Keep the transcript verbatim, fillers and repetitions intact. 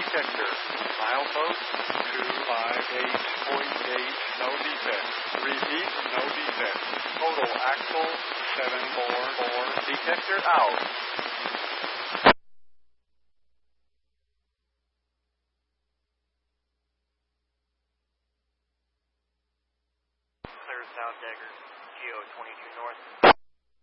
detector. Milepost two five eight point eight, no defect. Repeat, no defect. Total axle seven four four. Detector out. Clear South Deckers, Geo twenty-two North.